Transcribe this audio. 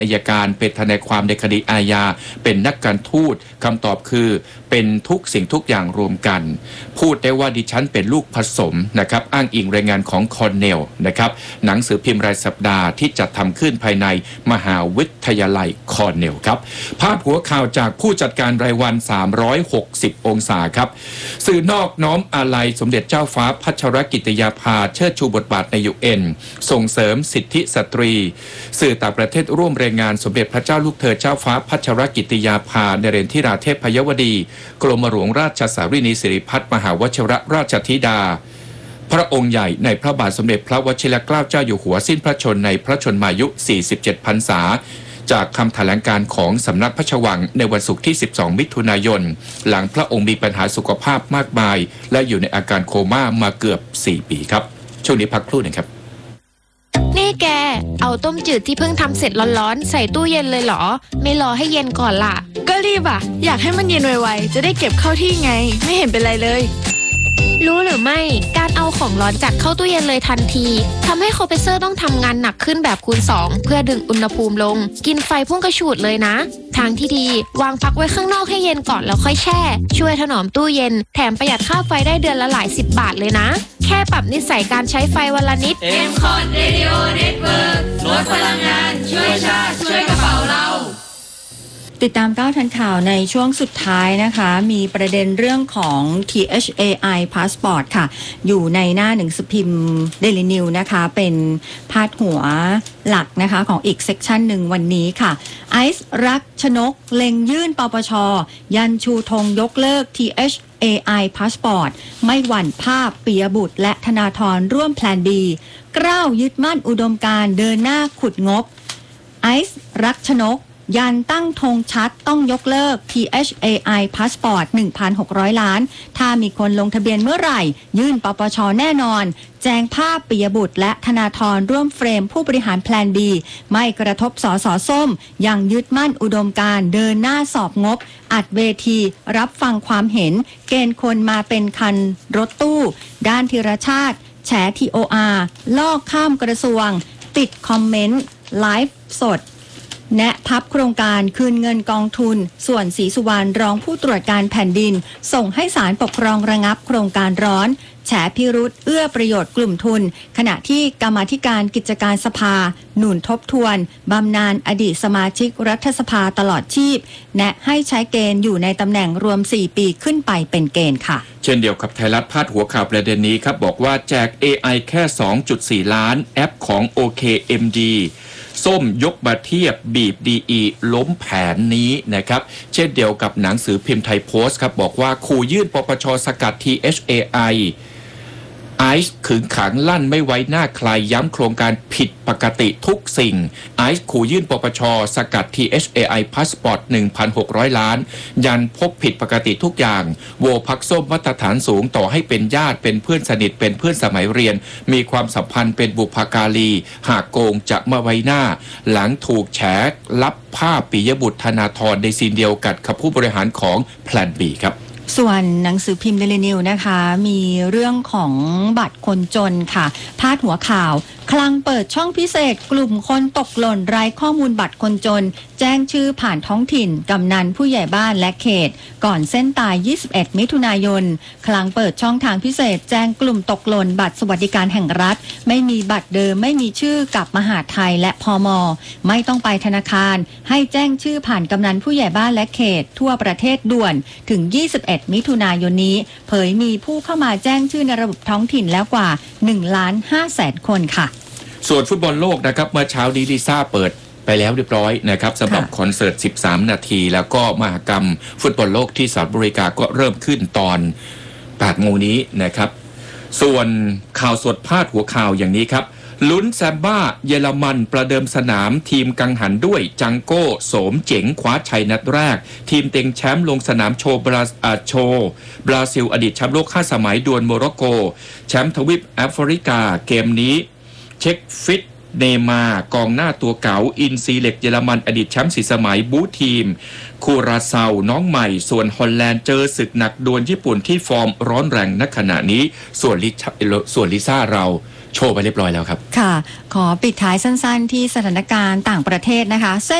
อัยการเป็นทนายความในคดีอาญาเป็นนักการทูตคำตอบคือเป็นทุกสิ่งทุกอย่างรวมกันพูดได้ว่าดิฉันเป็นลูกผสมนะครับอ้างอิงรายงานของคอร์เนลนะครับหนังสือพิมพ์รายสัปดาห์ที่จัดทำขึ้นภายในมหาวิทยาลัยคอร์เนลครับพาดหัวข่าวจากผู้จัดการรายวัน360องศาครับสื่อนอกน้อมอาลัยสมเด็จเจ้าฟ้าพัชรกิติยาภาเชิดชูบทบาทใน UN ส่งเสริมสิทธิสตรีสื่อต่างประเทศร่วมรายงานสมเด็จพระเจ้าลูกเธอเจ้าฟ้าพัชรกิติยาภานเรนทิราเทพยวดีกรมหลวงราชสารินีสิริพัฒน์มหาวชิรราชธิดาพระองค์ใหญ่ในพระบาทสมเด็จพระวชิรเกล้าเจ้าอยู่หัวสิ้นพระชนม์ในพระชนมายุ47พรรษาจากคำแถลงการของสำนักพระราชวังในวันศุกร์ที่12มิถุนายนหลังพระองค์มีปัญหาสุขภาพมากมายและอยู่ในอาการโคม่ามาเกือบ4ปีครับช่วงนี้พักครู่หนึ่งครับนี่แกเอาต้มจืดที่เพิ่งทำเสร็จร้อนๆใส่ตู้เย็นเลยเหรอไม่รอให้เย็นก่อนล่ะก็รีบอยากให้มันเย็นไวๆจะได้เก็บเข้าที่ไงไม่เห็นเป็นไรเลยรู้หรือไม่การเอาของร้อนจัดเข้าตู้เย็นเลยทันทีทำให้คอมเพรสเซอร์ต้องทำงานหนักขึ้นแบบคูณ2เพื่อดึงอุณหภูมิลงกินไฟพุ่งกระฉูดเลยนะทางที่ดีวางพักไว้ข้างนอกให้เย็นก่อนแล้วค่อยแช่ช่วยถนอมตู้เย็นแถมประหยัดค่าไฟได้เดือนละหลาย10 บาทเลยนะแค่ปรับนิสัยการใช้ไฟวันละนิด M-Cot Radio Network ลดพลังงานช่วยชาติช่วยกระเป๋าเราติดตามก้าวทันข่าวในช่วงสุดท้ายนะคะมีประเด็นเรื่องของ THAI Passport ค่ะอยู่ในหน้าหนังสือพิมพ์ Daily News นะคะเป็นพาดหัวหลักนะคะของอีกเซกชันหนึ่งวันนี้ค่ะไอซ์รักชนกเล็งยื่นปปช.ยันชูธงยกเลิก THAI Passport ไม่หวั่นภาพปิยบุตรและธนาธรร่วมแพลน B กล้าวยึดมั่นอุดมการณ์เดินหน้าขุดงบไอซ์รักชนกยันตั้งธงชัดต้องยกเลิก THAI Passport 1,600 ล้านถ้ามีคนลงทะเบียนเมื่อไหร่ยื่นปปช.แน่นอนแจงภาพปิยบุตรและธนาธรร่วมเฟรมผู้บริหารแพลน B ไม่กระทบสสส้มยังยึดมั่นอุดมการณ์เดินหน้าสอบงบอัดเวทีรับฟังความเห็นเกณฑ์คนมาเป็นคันรถตู้ด้านธีรชาติแฉ TOR ลอกข้ามกระทรวงติดคอมเมนต์ไลฟ์สดแนะทับโครงการคืนเงินกองทุนส่วนศรีสุวรรณรองผู้ตรวจการแผ่นดินส่งให้ศาลปกครองระงับโครงการร้อนแฉพิรุธเอื้อประโยชน์กลุ่มทุนขณะที่กรรมาธิการกิจการสภาหนุนทบทวนบำนาญอดีตสมาชิกรัฐสภาตลอดชีพแนะให้ใช้เกณฑ์อยู่ในตำแหน่งรวม4ปีขึ้นไปเป็นเกณฑ์ค่ะเช่นเดียวกับไทยรัฐพาดหัวข่าวประเด็นนี้ครับบอกว่าแจก AI แค่ 2.4 ล้านแอปของ OKMDส้มยกมาเทียบบีบดีล้มแผนนี้นะครับเช่นเดียวกับหนังสือพิมพ์ไทยโพสต์ครับบอกว่าขู่ยื่นปปช.สกัด THAI ไอซ์ขึงขังลั่นไม่ไว้หน้าใครย้ำโครงการผิดปกติทุกสิ่งไอซ์ขู่ยื่นปปช.สกัด THAI Passport 1,600 ล้านยันพบผิดปกติทุกอย่างโวพักส้มมาตรฐานสูงต่อให้เป็นญาติเป็นเพื่อนสนิทเป็นเพื่อนสมัยเรียนมีความสัมพันธ์เป็นบุพการีหากโกงจะมาไว้หน้าหลังถูกแฉลับภาพปิยบุตรธนาธรในซีนเดียวกับผู้บริหารของแพลน B ครับส่วนหนังสือพิมพ์ Daily News นะคะมีเรื่องของบัตรคนจนค่ะพาดหัวข่าวคลังเปิดช่องพิเศษกลุ่มคนตกหล่นไร้ข้อมูลบัตรคนจนแจ้งชื่อผ่านท้องถิ่นกำนันผู้ใหญ่บ้านและเขตก่อนเส้นตาย21มิถุนายนคลังเปิดช่องทางพิเศษแจ้งกลุ่มตกหล่นบัตรสวัสดิการแห่งรัฐไม่มีบัตรเดิมไม่มีชื่อกับมหาดไทยและพม.ไม่ต้องไปธนาคารให้แจ้งชื่อผ่านกำนันผู้ใหญ่บ้านและเขตทั่วประเทศด่วนถึง21มิถุนายนนี้เผยมีผู้เข้ามาแจ้งชื่อในระบบท้องถิ่นแล้วกว่า 1,500,000 คนค่ะส่วนฟุตบอลโลกนะครับเมื่อเช้านี้ลิซ่าเปิดไปแล้วเรียบร้อยนะครับสำหรับคอนเสิร์ต13นาทีแล้วก็มหกรรมฟุตบอลโลกที่สหรัฐอเมริกาก็เริ่มขึ้นตอน8 โมงนี้นะครับส่วนข่าวสดพาดหัวข่าวอย่างนี้ครับลุ้นแซมบ้าเยอรมันประเดิมสนามทีมกังหันด้วยจังโก้โสมเจ๋งคว้าชัยนัดแรกทีมเต็งแชมป์ลงสนามโชว์บราซิลอดีตแชมป์โลก5 สมัยดวลโมร็อกโกแชมป์ทวีปแอฟริกาเกมนี้เช็คฟิตเนมากองหน้าตัวเก๋าอินซีเล็กเยอรมันอดีตแชมป์4 สมัยบูทีมคูราเซาน้องใหม่ส่วนฮอลแลนด์เจอศึกหนักดวลญี่ปุ่นที่ฟอร์มร้อนแรงณขณะนี้ส่วนลิซ่าเราโชว์ไปเรียบร้อยแล้วครับค่ะ ขอปิดท้ายสั้นๆที่สถานการณ์ต่างประเทศนะคะ